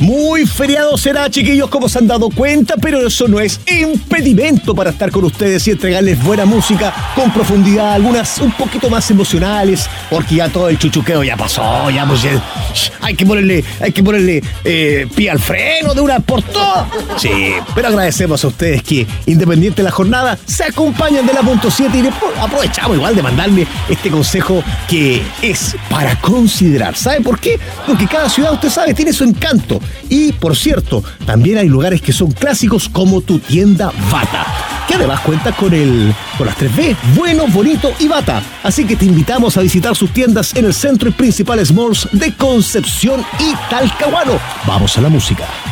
Muy feriado será, chiquillos, como se han dado cuenta, pero eso no es impedimento para estar con ustedes y entregarles buena música con profundidad, algunas un poquito más emocionales, porque ya todo el chuchuqueo ya pasó, ya pues hay que ponerle pie al freno de una por todas. Sí, pero agradecemos a ustedes que, independiente de la jornada, se acompañan de la punto 7 y aprovechamos igual de mandarle este consejo que es para considerar. ¿Sabe por qué? Porque cada ciudad, usted sabe, tiene su encanto. Y, por cierto, también hay lugares que son clásicos como tu tienda Bata, que además cuenta con las 3B, bueno, bonito y Bata. Así que te invitamos a visitar sus tiendas en el centro y principales malls de Concepción y Talcahuano. Vamos a la música.